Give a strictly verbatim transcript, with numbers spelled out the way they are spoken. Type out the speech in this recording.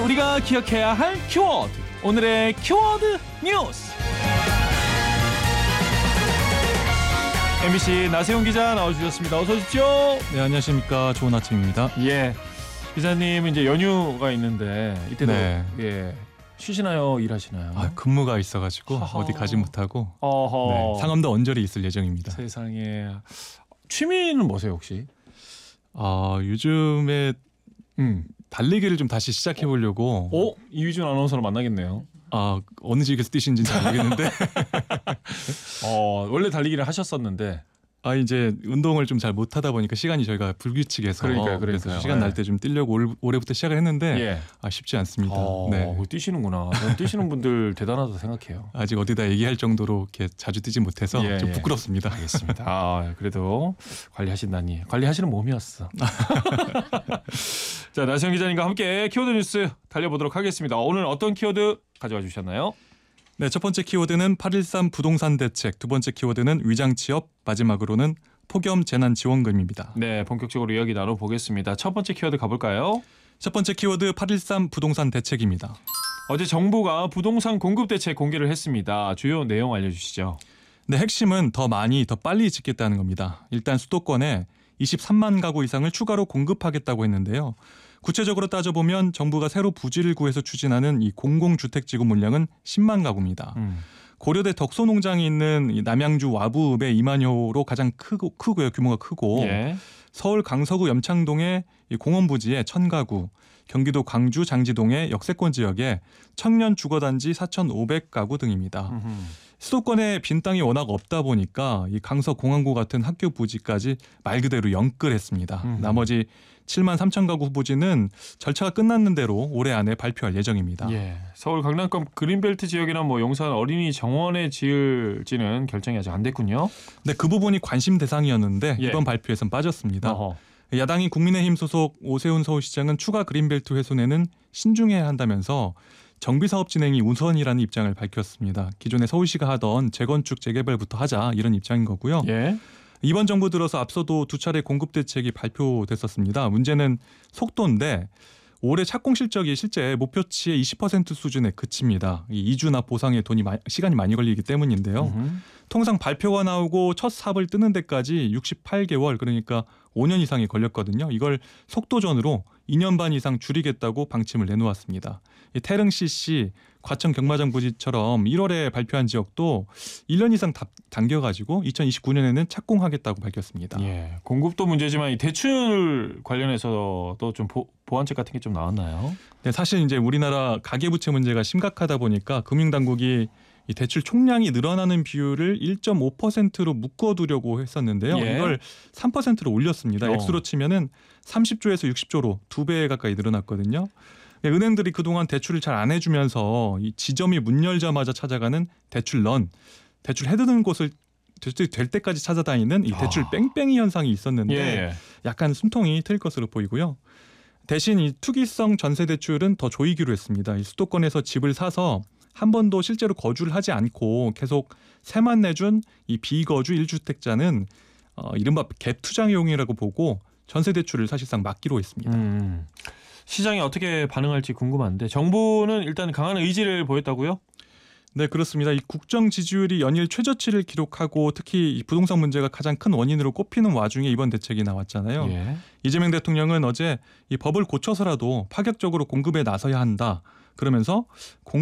우리가 기억해야 할 키워드. 오늘의 키워드 뉴스. 엠비씨 나세훈 기자 나와주셨습니다. 어서 오십시오. 네, 안녕하십니까. 좋은 아침입니다. 예, 기자님 이제 연휴가 있는데 이때도 네. 예 쉬시나요? 일하시나요? 아, 근무가 있어가지고 하하. 어디 가지 못하고 어허. 네, 상암도 언저리 있을 예정입니다. 세상에. 취미는 뭐세요 혹시? 아, 요즘에 음. 달리기를 좀 다시 시작해 보려고. 어? 이휘준 아나운서를 만나겠네요. 아, 어느 지역에서 뛰시는지는 잘 모르겠는데 어, 원래 달리기를 하셨었는데. 아, 이제 운동을 좀 잘 못하다 보니까 시간이 저희가 불규칙해서 그러니까요, 그래서 그러니까요. 시간 네. 날 때 좀 뛰려고 올, 올해부터 시작을 했는데 예. 아, 쉽지 않습니다. 어, 네. 그거 뛰시는구나. 저는 뛰시는 분들 대단하다고 생각해요. 아직 어디다 얘기할 정도로 이렇게 자주 뛰지 못해서 예, 좀 예. 부끄럽습니다. 알겠습니다. 아, 그래도 관리하신다니. 관리하시는 몸이었어. 자, 나세훈 기자님과 함께 키워드 뉴스 달려보도록 하겠습니다. 오늘 어떤 키워드 가져와 주셨나요? 네, 첫 번째 키워드는 팔일삼 부동산 대책, 두 번째 키워드는 위장 취업, 마지막으로는 폭염 재난 지원금입니다. 네, 본격적으로 이야기 나눠보겠습니다. 첫 번째 키워드 가볼까요? 첫 번째 키워드 팔일삼 부동산 대책입니다. 어제 정부가 부동산 공급 대책 공개를 했습니다. 주요 내용 알려주시죠. 네, 핵심은 더 많이, 더 빨리 짓겠다는 겁니다. 일단 수도권에 이십삼만 가구 이상을 추가로 공급하겠다고 했는데요. 구체적으로 따져보면 정부가 새로 부지를 구해서 추진하는 이 공공주택지구 물량은 십만 가구입니다. 음. 고려대 덕소농장이 있는 이 남양주 와부읍의 이만 호로 가장 크고, 크고요. 규모가 크고 예. 서울 강서구 염창동의 이 공원부지에 천 가구, 경기도 광주 장지동의 역세권 지역에 청년 주거단지 사천오백 가구 등입니다. 음흠. 수도권에 빈 땅이 워낙 없다 보니까 이 강서 공항구 같은 학교 부지까지 말 그대로 영끌했습니다. 음. 나머지 칠만 삼천 가구 부지는 절차가 끝났는 대로 올해 안에 발표할 예정입니다. 예. 서울 강남권 그린벨트 지역이나 뭐 용산 어린이 정원에 지을지는 결정이 아직 안 됐군요. 네, 그 부분이 관심 대상이었는데 예. 이번 발표에선 빠졌습니다. 어허. 야당인 국민의힘 소속 오세훈 서울시장은 추가 그린벨트 훼손에는 신중해야 한다면서 정비사업 진행이 우선이라는 입장을 밝혔습니다. 기존에 서울시가 하던 재건축 재개발부터 하자 이런 입장인 거고요. 예. 이번 정부 들어서 앞서도 두 차례 공급 대책이 발표됐었습니다. 문제는 속도인데 올해 착공 실적이 실제 목표치의 이십 퍼센트 수준에 그칩니다. 이 이주나 보상에 돈이 마, 시간이 많이 걸리기 때문인데요. 음흠. 통상 발표가 나오고 첫 삽을 뜨는 데까지 육십팔 개월 그러니까 오 년 이상이 걸렸거든요. 이걸 속도전으로 이 년 반 이상 줄이겠다고 방침을 내놓았습니다. 이 태릉 씨씨, 과천 경마장 부지처럼 일월에 발표한 지역도 일 년 이상 다, 당겨가지고 이천이십구 년에는 착공하겠다고 밝혔습니다. 예. 공급도 문제지만 이 대출 관련해서도 좀 보, 보완책 같은 게 좀 나왔나요? 네, 사실 이제 우리나라 가계부채 문제가 심각하다 보니까 금융당국이 이 대출 총량이 늘어나는 비율을 일 점 오 퍼센트로 묶어두려고 했었는데요. 예. 이걸 삼 퍼센트로 올렸습니다. 어. 액수로 치면은 삼십 조에서 육십 조로 두 배 가까이 늘어났거든요. 네, 은행들이 그동안 대출을 잘 안 해주면서 이 지점이 문 열자마자 찾아가는 대출런, 대출 해드는 곳을 대출이 될 때까지 찾아다니는 이 대출 아. 뺑뺑이 현상이 있었는데 예. 약간 숨통이 트일 것으로 보이고요. 대신 이 투기성 전세 대출은 더 조이기로 했습니다. 이 수도권에서 집을 사서 한 번도 실제로 거주를 하지 않고 계속 세만 내준 이 비거주 일 주택자는 어, 이른바 갭 투자용이라고 보고 전세 대출을 사실상 막기로 했습니다. 음. 시장이 어떻게 반응할지 궁금한데 정부는 일단 강한 의지를 보였다고요? 네, 그렇습니다. 이 국정 지지율이 연일 최저치를 기록하고 특히 이 부동산 문제가 가장 큰 원인으로 꼽히는 와중에 이번 대책이 나왔잖아요. 예. 이재명 대통령은 어제 이 법을 고쳐서라도 파격적으로 공급에 나서야 한다. 그러면서 공